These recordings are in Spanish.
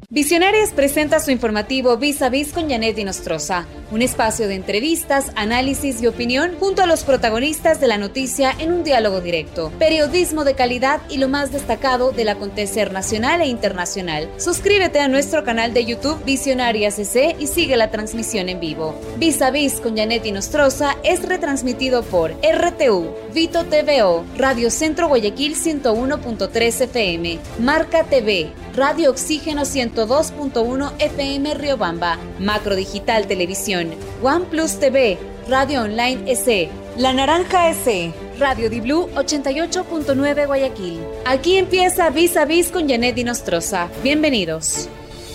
Visionarias presenta su informativo Vis a Vis con Janet Inostroza, un espacio de entrevistas, análisis y opinión junto a los protagonistas de la noticia en un diálogo directo. Periodismo de calidad y lo más destacado del acontecer nacional e internacional. Suscríbete a nuestro canal de YouTube Visionarias CC y sigue la transmisión en vivo. Vis a Vis con Janet Inostroza es retransmitido por RTU, Vito TVO, Radio Centro Guayaquil 101.3 FM, Marca TV, Radio Oxígeno 102.1 FM Riobamba, Macro Digital Televisión, OnePlus TV, Radio Online SE, La Naranja SE, Radio Di Blue 88.9 Guayaquil. Aquí empieza Vis a Vis con Janet Inostroza. Bienvenidos.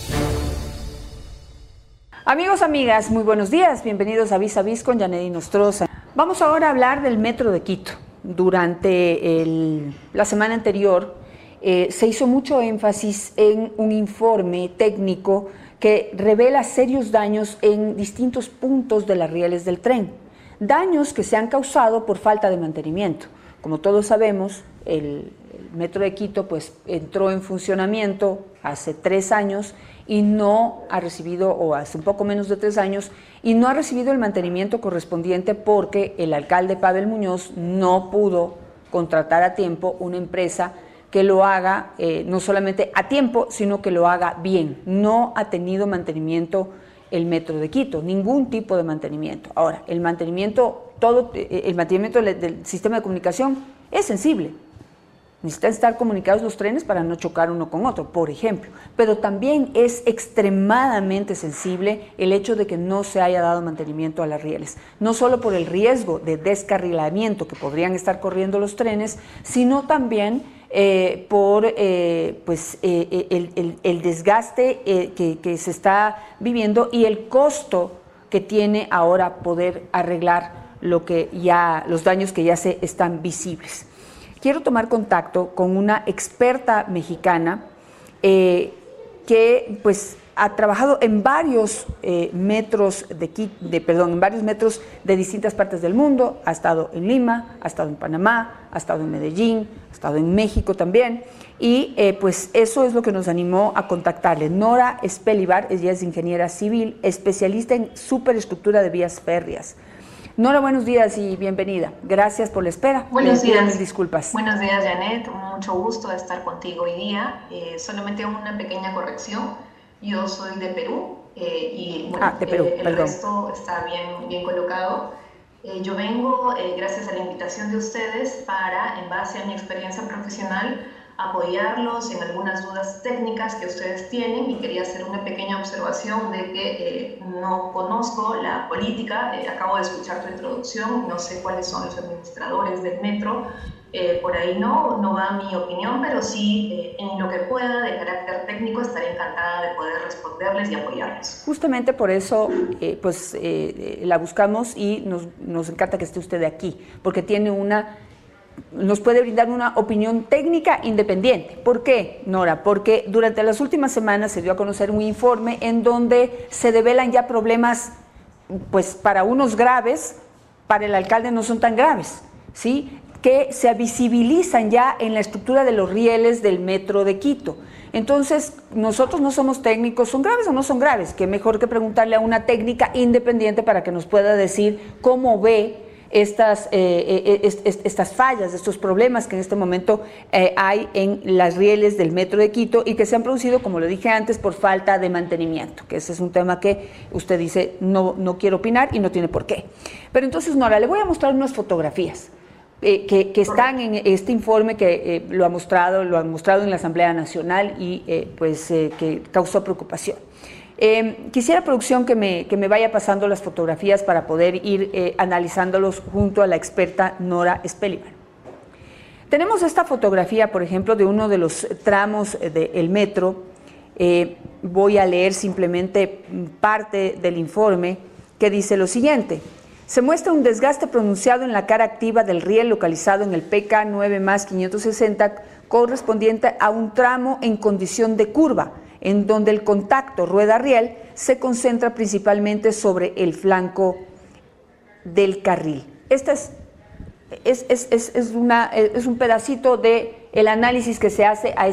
Amigos, amigas, muy buenos días. Bienvenidos a Vis con Janet Inostroza. Vamos ahora a hablar del Metro de Quito. Durante la semana anterior, se hizo mucho énfasis en un informe técnico que revela serios daños en distintos puntos de las rieles del tren. Daños que se han causado por falta de mantenimiento. Como todos sabemos, el Metro de Quito entró en funcionamiento hace 3 años y no ha recibido, o hace un poco menos de 3 años, y no ha recibido el mantenimiento correspondiente porque el alcalde Pavel Muñoz no pudo contratar a tiempo una empresa que lo haga no solamente a tiempo, sino que lo haga bien. No ha tenido mantenimiento el Metro de Quito, ningún tipo de mantenimiento. Ahora, el mantenimiento del sistema de comunicación es sensible. Necesitan estar comunicados los trenes para no chocar uno con otro, por ejemplo. Pero también es extremadamente sensible el hecho de que no se haya dado mantenimiento a las rieles. No solo por el riesgo de descarrilamiento que podrían estar corriendo los trenes, sino también por el desgaste que se está viviendo y el costo que tiene ahora poder arreglar los daños que ya se están visibles. Quiero tomar contacto con una experta mexicana que ha trabajado en varios metros en varios metros de distintas partes del mundo. Ha estado en Lima, ha estado en Panamá, ha estado en Medellín, ha estado en México también, y eso es lo que nos animó a contactarle. Nora Espelivar, ella es ingeniera civil, especialista en superestructura de vías férreas. Nora, buenos días y bienvenida. Gracias por la espera. Buenos días. Mis disculpas. Buenos días, Janet. Mucho gusto de estar contigo hoy día. Solamente una pequeña corrección. Yo soy de Perú y de Perú, el resto está bien colocado. Yo vengo, gracias a la invitación de ustedes, para, en base a mi experiencia profesional, apoyarlos en algunas dudas técnicas que ustedes tienen, y quería hacer una pequeña observación de que no conozco la política. Acabo de escuchar tu introducción, no sé cuáles son los administradores del metro. Por ahí no va mi opinión, pero sí en lo que pueda de carácter técnico estaré encantada de poder responderles y apoyarlos. Justamente por eso la buscamos y nos encanta que esté usted aquí, porque nos puede brindar una opinión técnica independiente. ¿Por qué, Nora? Porque durante las últimas semanas se dio a conocer un informe en donde se develan ya problemas, para unos graves, para el alcalde no son tan graves, ¿sí?, que se visibilizan ya en la estructura de los rieles del Metro de Quito. Entonces, nosotros no somos técnicos. ¿Son graves o no son graves? Qué mejor que preguntarle a una técnica independiente para que nos pueda decir cómo ve estas fallas, estos problemas que en este momento hay en las rieles del Metro de Quito y que se han producido, como lo dije antes, por falta de mantenimiento, que ese es un tema que usted dice no quiere opinar y no tiene por qué. Pero entonces, Nora, le voy a mostrar unas fotografías que están en este informe que lo han mostrado en la Asamblea Nacional y que causó preocupación. Quisiera, producción, que me vaya pasando las fotografías para poder ir analizándolos junto a la experta Nora Espelivar. Tenemos esta fotografía, por ejemplo, de uno de los tramos del metro. Voy a leer simplemente parte del informe que dice lo siguiente. Se muestra un desgaste pronunciado en la cara activa del riel localizado en el PK 9+560, correspondiente a un tramo en condición de curva, en donde el contacto rueda-riel se concentra principalmente sobre el flanco del carril. Este es un pedacito del análisis que se hace a